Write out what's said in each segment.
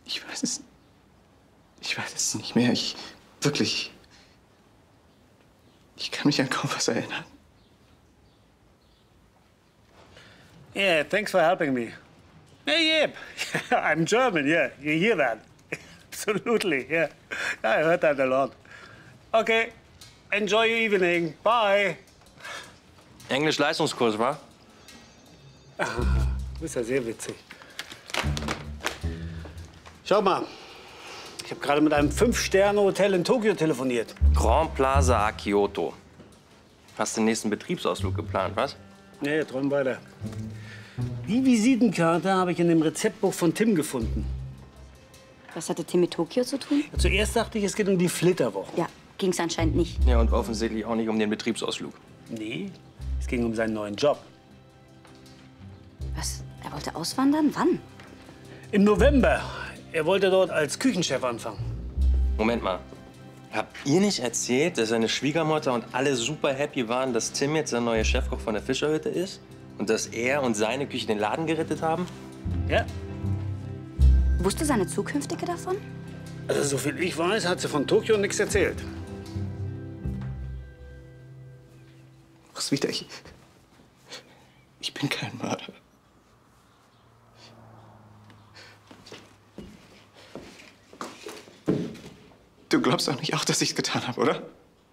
Ich weiß es. Ich weiß es nicht mehr. Wirklich. Ich kann mich an kaum was erinnern. Yeah, thanks for helping me. Yeah, I'm German, yeah. You hear that? Absolutely, yeah. I heard that a lot. Okay, enjoy your evening. Bye. Englisch-Leistungskurs, wa? Du bist ja sehr witzig. Schau mal, ich habe gerade mit einem 5-Sterne-Hotel in Tokio telefoniert. Grand Plaza a Kyoto. Hast den nächsten Betriebsausflug geplant, was? Nee, träum weiter. Die Visitenkarte habe ich in dem Rezeptbuch von Tim gefunden. Was hatte Tim mit Tokio zu tun? Zuerst dachte ich, es geht um die Flitterwoche. Ja, ging es anscheinend nicht. Ja, und offensichtlich auch nicht um den Betriebsausflug. Nee, es ging um seinen neuen Job. Was? Er wollte auswandern? Wann? Im November. Er wollte dort als Küchenchef anfangen. Moment mal. Habt ihr nicht erzählt, dass seine Schwiegermutter und alle super happy waren, dass Tim jetzt der neue Chefkoch von der Fischerhütte ist? Und dass er und seine Küche den Laden gerettet haben? Ja. Wusste seine Zukünftige davon? Also, soviel ich weiß, hat sie von Tokio nichts erzählt. Roswitha, ich bin kein Mörder. Du glaubst doch nicht auch, dass ich es getan habe, oder?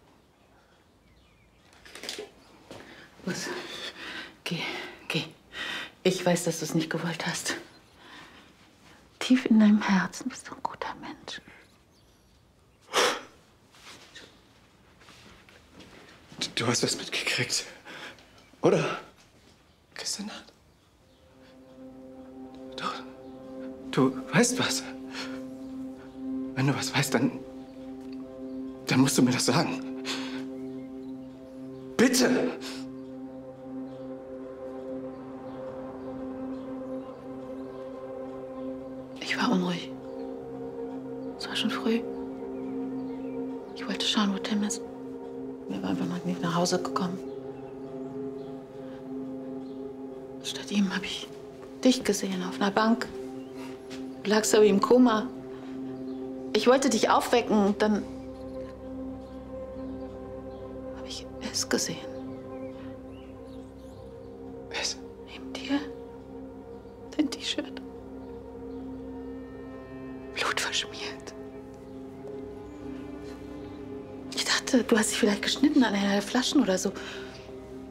Los, geh. Ich weiß, dass du es nicht gewollt hast. Tief in deinem Herzen bist du ein guter Mensch. Du hast was mitgekriegt, oder? Gestern Nacht. Doch, du weißt was. Wenn du was weißt, dann musst du mir das sagen. Bitte! Ich war unruhig. Es war schon früh. Ich wollte schauen, wo Tim ist. Wir waren einfach noch nicht nach Hause gekommen. Statt ihm habe ich dich gesehen auf einer Bank. Du lagst aber im Koma. Ich wollte dich aufwecken und dann habe ich es gesehen. Was? Neben dir dein T-Shirt. Blut verschmiert. Ich dachte, du hast dich vielleicht geschnitten an einer der Flaschen oder so.